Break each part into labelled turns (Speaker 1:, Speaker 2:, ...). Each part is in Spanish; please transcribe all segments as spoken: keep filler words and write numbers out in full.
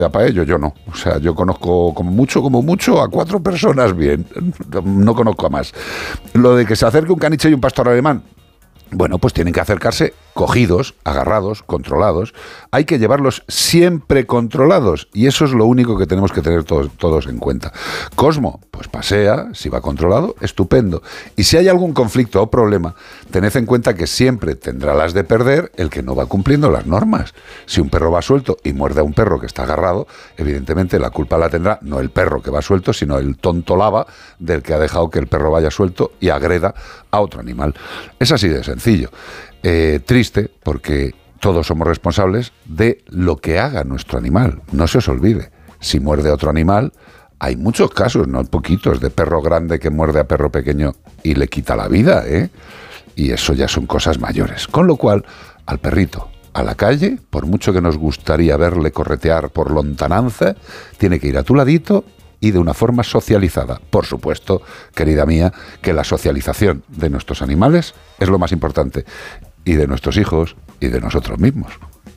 Speaker 1: para ello, yo no. O sea, yo conozco como mucho, como mucho a cuatro personas bien. No conozco a más. Lo de que se acerque un caniche y un pastor alemán, bueno, pues tienen que acercarse cogidos, agarrados, controlados. Hay que llevarlos siempre controlados y eso es lo único que tenemos que tener todos, todos en cuenta. Cosmo, pues pasea, si va controlado, estupendo. Y si hay algún conflicto o problema, tened en cuenta que siempre tendrá las de perder el que no va cumpliendo las normas. Si un perro va suelto y muerde a un perro que está agarrado, evidentemente la culpa la tendrá no el perro que va suelto, sino el tonto lava del que ha dejado que el perro vaya suelto y agreda a otro animal. Es así de sencillo. Eh, triste porque todos somos responsables de lo que haga nuestro animal. No se os olvide, si muerde a otro animal, hay muchos casos, no poquitos, de perro grande que muerde a perro pequeño y le quita la vida, ¿eh? Y eso ya son cosas mayores. Con lo cual, al perrito, a la calle, por mucho que nos gustaría verle corretear por lontananza, tiene que ir a tu ladito y de una forma socializada. Por supuesto, querida mía, que la socialización de nuestros animales es lo más importante, y de nuestros hijos y de nosotros mismos.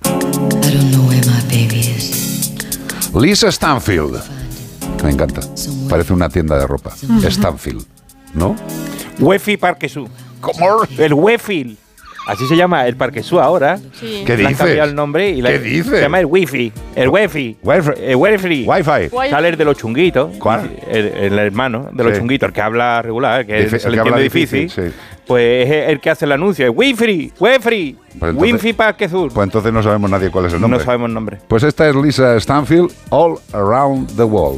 Speaker 1: Lisa Stanfield. Me encanta. Parece una tienda de ropa. Stanfield, ¿no?
Speaker 2: Wefi Parquesú.
Speaker 1: ¿Cómo?
Speaker 2: El Wefi. Así se llama el Parquesú ahora.
Speaker 3: Sí.
Speaker 1: ¿Qué
Speaker 2: Le han
Speaker 1: dices?
Speaker 2: cambiado el nombre y la,
Speaker 1: ¿Qué dices?
Speaker 2: Se llama el Wi-Fi. El Wi-Fi.
Speaker 1: Wi-Fi.
Speaker 2: El Wi-Fi.
Speaker 1: Wi-Fi.
Speaker 2: Sale el de los chunguitos.
Speaker 1: ¿Cuál?
Speaker 2: El, el hermano de los
Speaker 1: Sí.
Speaker 2: chunguitos, el que habla regular, que
Speaker 1: Difi-
Speaker 2: se
Speaker 1: el
Speaker 2: le
Speaker 1: que habla
Speaker 2: entiende difícil.
Speaker 1: difícil, sí.
Speaker 2: Pues es el que hace el anuncio. El Wi-Fi. Wi-Fi.
Speaker 1: Pues entonces-
Speaker 2: Wi-Fi Parquesú.
Speaker 1: Pues entonces no sabemos nadie cuál es el nombre.
Speaker 2: No sabemos el nombre.
Speaker 1: Pues esta es Lisa Stanfield, All Around the World.